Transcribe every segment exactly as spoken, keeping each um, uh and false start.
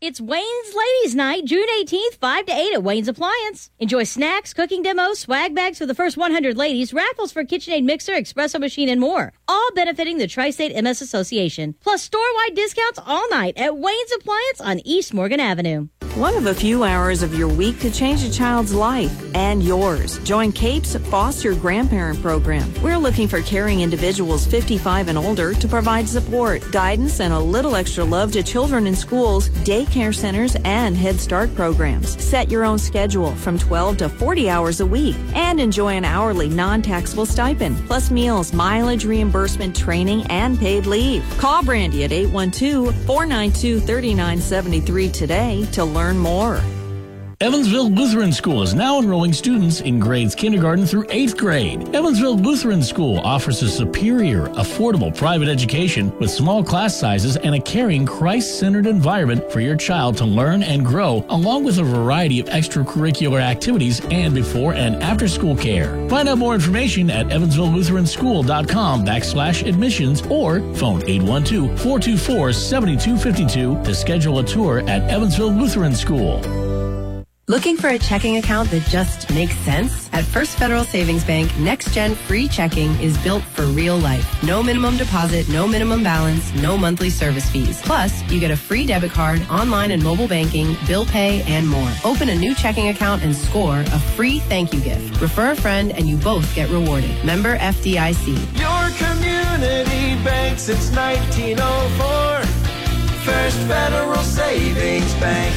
It's Wayne's Ladies Night, June eighteenth, five to eight at Wayne's Appliance. Enjoy snacks, cooking demos, swag bags for the first one hundred ladies, raffles for KitchenAid mixer, espresso machine, and more. All benefiting the Tri-State M S Association. Plus store-wide discounts all night at Wayne's Appliance on East Morgan Avenue. One of a few hours of your week could change a child's life and yours. Join CAPE's Foster Grandparent Program. We're looking for caring individuals fifty-five and older to provide support, guidance, and a little extra love to children in schools, daycare centers, and Head Start programs. Set your own schedule from twelve to forty hours a week and enjoy an hourly non-taxable stipend, plus meals, mileage reimbursement, training, and paid leave. Call Brandy at eight one two, four nine two, three nine seven three today to learn more. Evansville Lutheran School is now enrolling students in grades kindergarten through eighth grade. Evansville Lutheran School offers a superior, affordable private education with small class sizes and a caring, Christ-centered environment for your child to learn and grow, along with a variety of extracurricular activities and before and after school care. Find out more information at evansville lutheran school dot com backslash admissions or phone eight one two, four two four, seven two five two to schedule a tour at Evansville Lutheran School. Looking for a checking account that just makes sense? At First Federal Savings Bank, Next Gen Free Checking is built for real life. No minimum deposit, no minimum balance, no monthly service fees. Plus, you get a free debit card, online and mobile banking, bill pay, and more. Open a new checking account and score a free thank you gift. Refer a friend and you both get rewarded. Member F D I C. Your community bank since nineteen oh four. First Federal Savings Bank.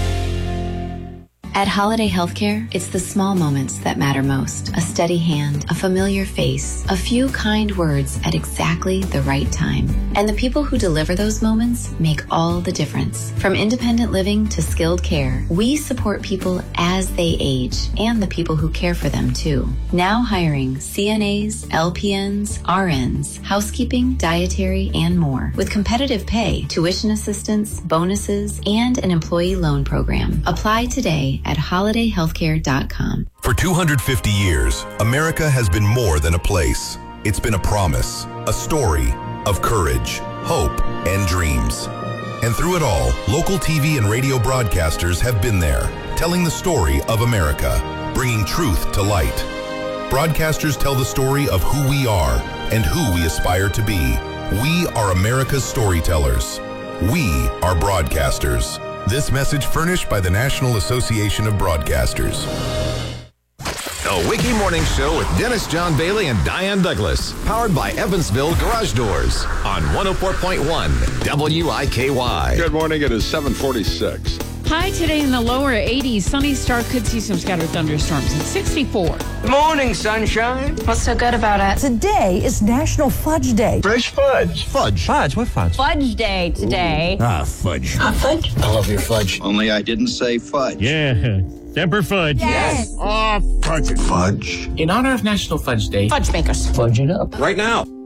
At Holiday Healthcare, it's the small moments that matter most. A steady hand, a familiar face, a few kind words at exactly the right time. And the people who deliver those moments make all the difference. From independent living to skilled care, we support people as they age and the people who care for them too. Now hiring C N As, L P Ns, R Ns, housekeeping, dietary, and more. With competitive pay, tuition assistance, bonuses, and an employee loan program. Apply today at holiday healthcare dot com. For two hundred fifty years, America has been more than a place. It's been a promise, a story of courage, hope, and dreams. And through it all, local T V and radio broadcasters have been there, telling the story of America, bringing truth to light. Broadcasters tell the story of who we are and who we aspire to be. We are America's storytellers. We are broadcasters. This message furnished by the National Association of Broadcasters. The Wiki Morning Show with Dennis John Bailey and Diane Douglas. Powered by Evansville Garage Doors on one oh four point one W I K Y. Good morning. It is seven forty-six. High today in the lower eighties. Sunny start, could see some scattered thunderstorms at sixty-four. Morning, sunshine. What's so good about it? Today is National Fudge Day. Fresh fudge. Fudge. Fudge? What fudge? Fudge Day today. Ooh. Ah, fudge. Hot fudge? I love your fudge. Only I didn't say fudge. Yeah. Semper Fudge. Yes. Oh, fudge. Fudge. In honor of National Fudge Day, Fudge makers. Fudge it up. Right now.